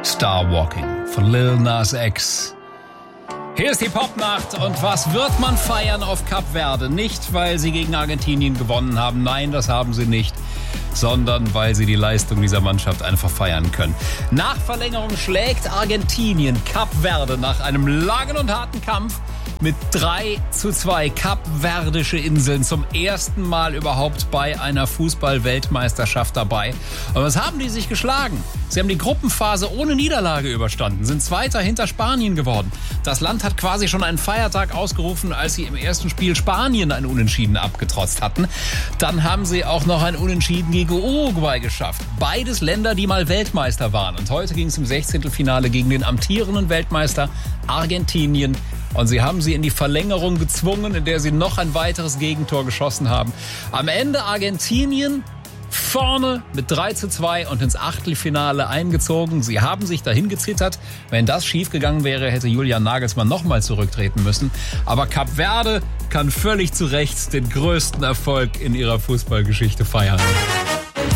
Star Walking von Lil Nas X. Hier ist die Popnacht und was wird man feiern auf Kap Verde? Nicht, weil sie gegen Argentinien gewonnen haben, nein, das haben sie nicht, sondern weil sie die Leistung dieser Mannschaft einfach feiern können. Nach Verlängerung schlägt Argentinien Kap Verde nach einem langen und harten Kampf mit 3:2. Kapverdische Inseln zum ersten Mal überhaupt bei einer Fußball-Weltmeisterschaft dabei. Und was haben die sich geschlagen? Sie haben die Gruppenphase ohne Niederlage überstanden, sind Zweiter hinter Spanien geworden. Das Land hat quasi schon einen Feiertag ausgerufen, als sie im ersten Spiel Spanien ein Unentschieden abgetrotzt hatten. Dann haben sie auch noch ein Unentschieden gegen Uruguay geschafft. Beides Länder, die mal Weltmeister waren. Und heute ging es im 16. gegen den amtierenden Weltmeister Argentinien. Und sie haben sie in die Verlängerung gezwungen, in der sie noch ein weiteres Gegentor geschossen haben. Am Ende Argentinien vorne mit 3:2 und ins Achtelfinale eingezogen. Sie haben sich dahin gezittert. Wenn das schiefgegangen wäre, hätte Julian Nagelsmann nochmal zurücktreten müssen. Aber Kap Verde kann völlig zu Recht den größten Erfolg in ihrer Fußballgeschichte feiern.